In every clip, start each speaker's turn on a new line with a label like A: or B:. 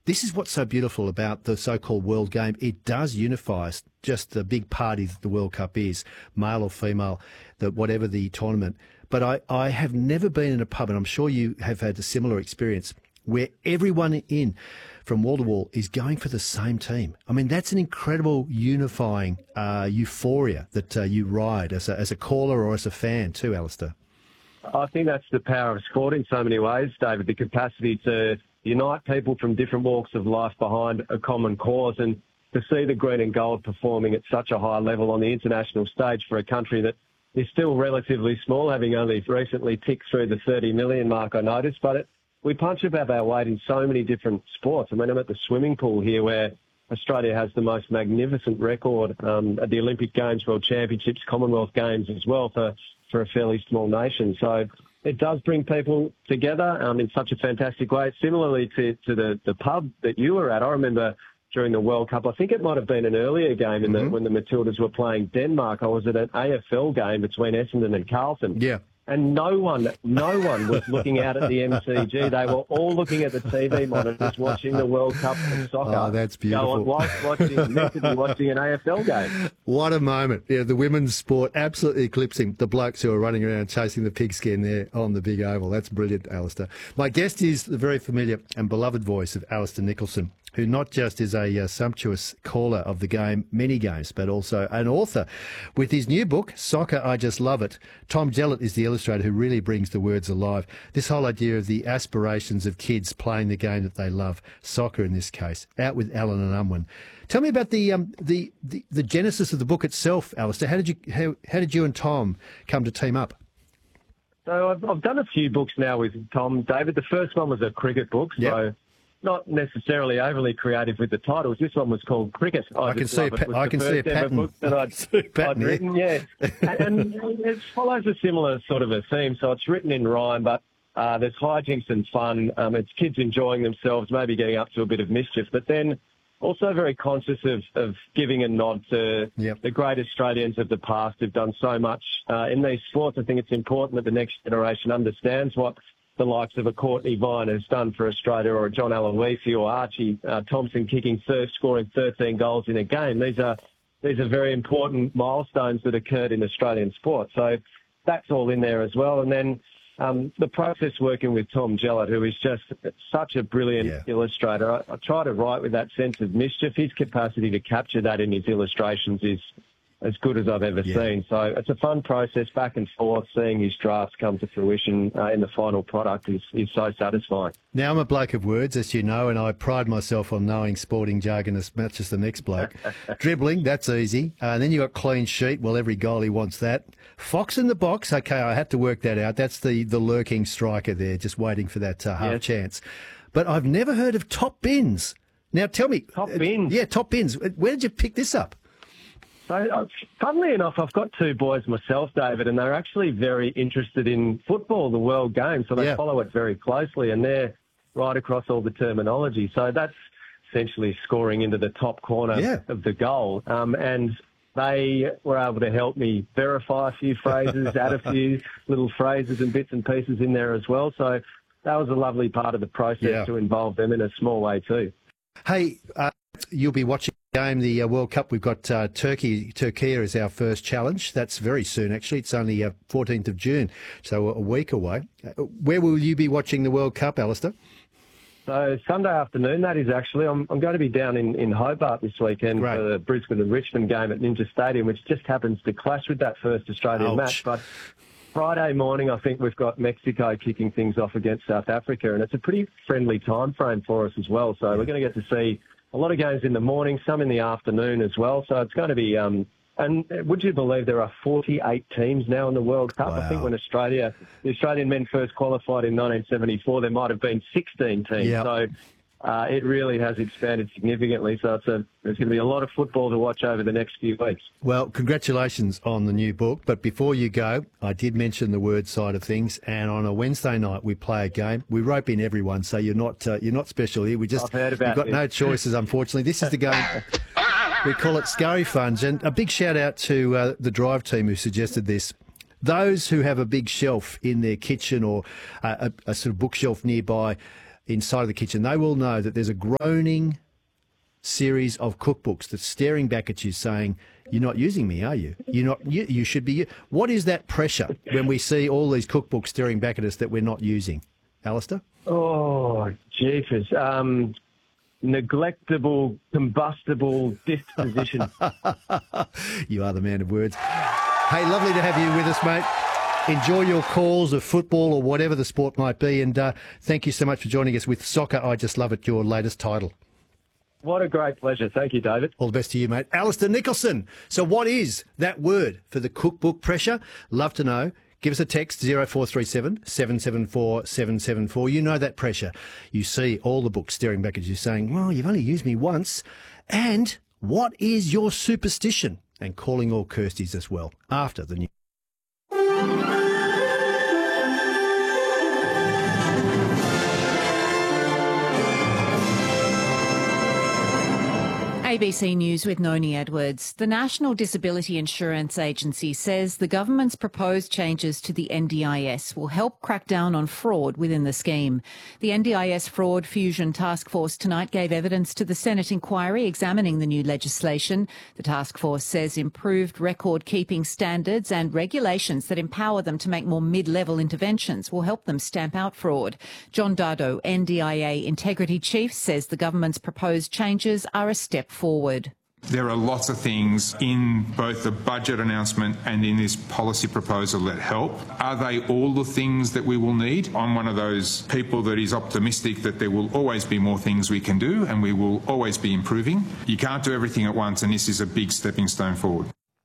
A: this is what's so beautiful about the so-called world game. It does unify us, just the big party that the World Cup is, male or female, whatever the tournament. But I have never been in a pub, and I'm sure you have had a similar experience, where everyone in, from wall to wall, is going for the same team. I mean, that's an incredible unifying euphoria that you ride as a caller or as a fan too, Alistair.
B: I think that's the power of sport in so many ways, David, the capacity to unite people from different walks of life behind a common cause, and to see the green and gold performing at such a high level on the international stage for a country that is still relatively small, having only recently ticked through the 30 million mark, I noticed, but we punch above our weight in so many different sports. I mean, I'm at the swimming pool here where Australia has the most magnificent record at the Olympic Games, World Championships, Commonwealth Games as well for a fairly small nation. So it does bring people together in such a fantastic way. Similarly to the pub that you were at, I remember during the World Cup, I think it might have been an earlier game when the Matildas were playing Denmark. I was at an AFL game between Essendon and Carlton.
A: Yeah.
B: And no one was looking out at the MCG. They were all looking at the TV monitors, watching the World Cup of soccer.
A: Oh, that's beautiful.
B: Whilst watching an AFL game.
A: What a moment. Yeah, the women's sport absolutely eclipsing the blokes who are running around chasing the pigskin there on the big oval. That's brilliant, Alistair. My guest is the very familiar and beloved voice of Alistair Nicholson, who not just is a sumptuous caller of the game, many games, but also an author. With his new book, Soccer, I Just Love It, Tom Gellett is the illustrator who really brings the words alive. This whole idea of the aspirations of kids playing the game that they love, soccer in this case, out with Allen and Unwin. Tell me about the genesis of the book itself, Alistair. How did you and Tom come to team up?
B: So I've done a few books now with Tom, David. The first one was a cricket book, so not necessarily overly creative with the titles. This one was called Cricket.
A: I can see a pattern.
B: Book that I'd written, yeah. And it follows a similar sort of a theme. So it's written in rhyme, but there's hijinks and fun. It's kids enjoying themselves, maybe getting up to a bit of mischief, but then also very conscious of giving a nod to the great Australians of the past who've done so much in these sports. I think it's important that the next generation understands what the likes of a Courtney Vine has done for Australia, or a John Aloisi or Archie Thompson scoring 13 goals in a game. These are very important milestones that occurred in Australian sport. So that's all in there as well. And then the process working with Tom Gellett, who is just such a brilliant illustrator. I try to write with that sense of mischief. His capacity to capture that in his illustrations is as good as I've ever seen. So it's a fun process, back and forth. Seeing his drafts come to fruition in the final product is so satisfying.
A: Now, I'm a bloke of words, as you know, and I pride myself on knowing sporting jargon as much as the next bloke. Dribbling, that's easy. And then you got clean sheet. Well, every goalie wants that. Fox in the box. Okay, I had to work that out. That's the lurking striker there, just waiting for that half chance. But I've never heard of top bins. Now, tell me.
B: Top bins?
A: Yeah, top bins. Where did you pick this up?
B: So, funnily enough, I've got two boys myself, David, and they're actually very interested in football, the World Game, so they follow it very closely, and they're right across all the terminology. So that's essentially scoring into the top corner of the goal. And they were able to help me verify a few phrases, add a few little phrases and bits and pieces in there as well. So that was a lovely part of the process to involve them in a small way too.
A: Hey, you'll be watching the game, the World Cup. We've got Turkey as our first challenge. That's very soon, actually. It's only 14th of June, so a week away. Where will you be watching the World Cup, Alistair?
B: So Sunday afternoon, that is actually. I'm going to be down in Hobart this weekend for the Brisbane and Richmond game at Ninja Stadium, which just happens to clash with that first Australian match. But Friday morning, I think we've got Mexico kicking things off against South Africa, and it's a pretty friendly time frame for us as well. So we're going to get to see a lot of games in the morning, some in the afternoon as well. So it's going to be, and would you believe there are 48 teams now in the World Cup? Wow. I think when the Australian men first qualified in 1974, there might have been 16 teams. Yep. So it really has expanded significantly. So there's going to be a lot of football to watch over the next few weeks. Well,
A: congratulations on the new book. But before you go, I did mention the word side of things. And on a Wednesday night, we play a game. We rope in everyone, so you're not special here. You've got no choices, unfortunately. This is the game. We call it Scurry Funge. And a big shout out to the Drive team who suggested this. Those who have a big shelf in their kitchen or a sort of bookshelf nearby, inside of the kitchen, they will know that there's a groaning series of cookbooks that's staring back at you saying, you're not using me, are you? You should be. What is that pressure when we see all these cookbooks staring back at us that we're not using? Alistair?
B: Oh, jeepers. Neglectable, combustible disposition.
A: You are the man of words. Hey, lovely to have you with us, mate. Enjoy your calls of football or whatever the sport might be, and thank you so much for joining us with Soccer I Just Love It, your latest title.
B: What a great pleasure. Thank you, David.
A: All the best to you, mate. Alistair Nicholson. So what is that word for the cookbook pressure? Love to know. Give us a text, 0437 774 774. You know that pressure. You see all the books staring back at you saying, well, you've only used me once. And what is your superstition? And calling all Kirsties as well after the news.
C: ABC News with Noni Edwards. The National Disability Insurance Agency says the government's proposed changes to the NDIS will help crack down on fraud within the scheme. The NDIS Fraud Fusion Task Force tonight gave evidence to the Senate inquiry examining the new legislation. The task force says improved record-keeping standards and regulations that empower them to make more mid-level interventions will help them stamp out fraud. John Dardo, NDIA Integrity Chief, says the government's proposed changes are a step forward.
D: There are lots of things in both the budget announcement and in this policy proposal that help. Are they all the things that we will need? I'm one of those people that is optimistic that there will always be more things we can do and we will always be improving. You can't do everything at once, and this is a big stepping stone forward.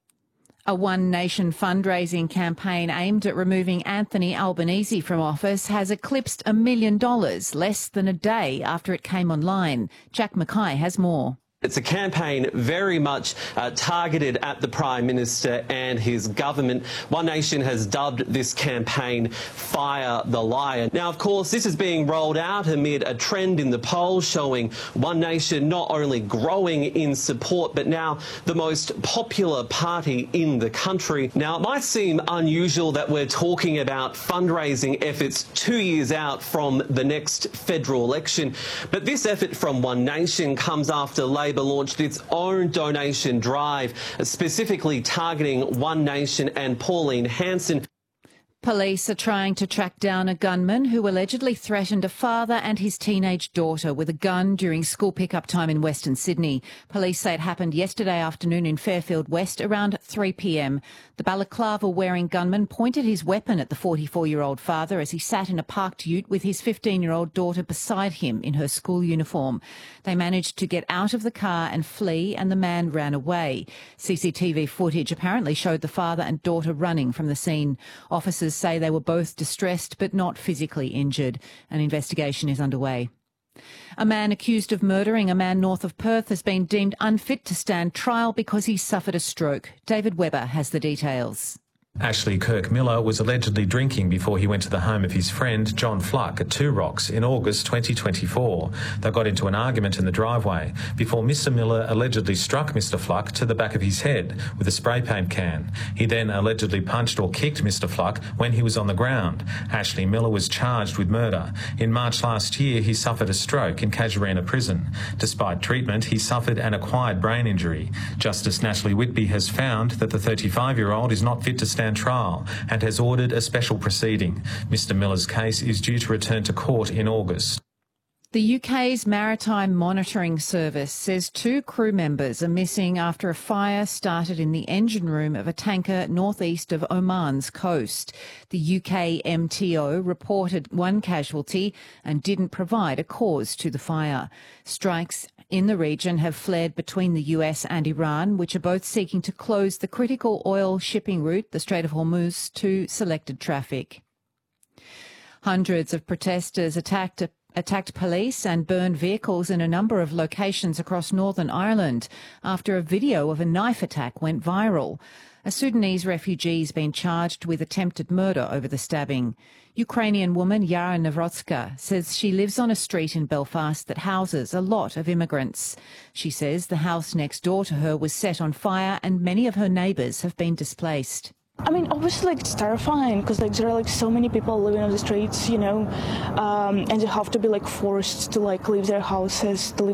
C: A One Nation fundraising campaign aimed at removing Anthony Albanese from office has eclipsed $1 million less than a day after it came online. Jack Mackay has more.
E: It's a campaign very much targeted at the Prime Minister and his government. One Nation has dubbed this campaign Fire the Liar. Now, of course, this is being rolled out amid a trend in the polls showing One Nation not only growing in support, but now the most popular party in the country. Now, it might seem unusual that we're talking about fundraising efforts 2 years out from the next federal election, but this effort from One Nation comes after Labor launched its own donation drive, specifically targeting One Nation and Pauline Hanson.
C: Police are trying to track down a gunman who allegedly threatened a father and his teenage daughter with a gun during school pickup time in Western Sydney. Police say it happened yesterday afternoon in Fairfield West around 3 p.m. The balaclava-wearing gunman pointed his weapon at the 44-year-old father as he sat in a parked ute with his 15-year-old daughter beside him in her school uniform. They managed to get out of the car and flee, and the man ran away. CCTV footage apparently showed the father and daughter running from the scene. Officers say they were both distressed but not physically injured. An investigation is underway. A man accused of murdering a man north of Perth has been deemed unfit to stand trial because he suffered a stroke. David Webber has the details.
F: Ashley Kirk Miller was allegedly drinking before he went to the home of his friend John Fluck at Two Rocks in August 2024. They got into an argument in the driveway before Mr Miller allegedly struck Mr Fluck to the back of his head with a spray paint can. He then allegedly punched or kicked Mr Fluck when he was on the ground. Ashley Miller was charged with murder. In March last year, he suffered a stroke in Casuarina Prison. Despite treatment, he suffered an acquired brain injury. Justice Natalie Whitby has found that the 35-year-old is not fit to stand trial and has ordered a special proceeding. Mr Miller's case is due to return to court in August.
C: The UK's Maritime Monitoring Service says 2 crew members are missing after a fire started in the engine room of a tanker northeast of Oman's coast. The UK MTO reported 1 casualty and didn't provide a cause to the fire. Strikes in the region have flared between the US and Iran, which are both seeking to close the critical oil shipping route, the Strait of Hormuz, to selected traffic. Hundreds of protesters attacked police and burned vehicles in a number of locations across Northern Ireland after a video of a knife attack went viral. A Sudanese refugee has been charged with attempted murder over the stabbing. Ukrainian woman Yara Navrotska says she lives on a street in Belfast that houses a lot of immigrants. She says the house next door to her was set on fire and many of her neighbours have been displaced.
G: I mean, obviously, like, it's terrifying because, like, there are, like, so many people living on the streets, you know, and they have to be, like, forced to, like, leave their houses, to leave